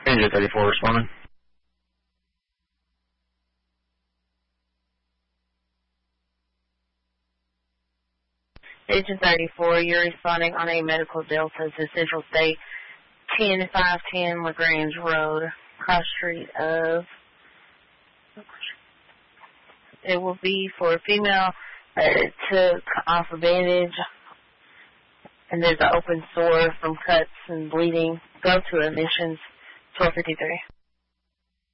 Agent 34 responding. Agent 34, you're responding on a medical delta to Central State 10510 LaGrange Road, cross street of, it will be for a female that took off a bandage, and there's an open sore from cuts and bleeding. Go to admissions, 1253.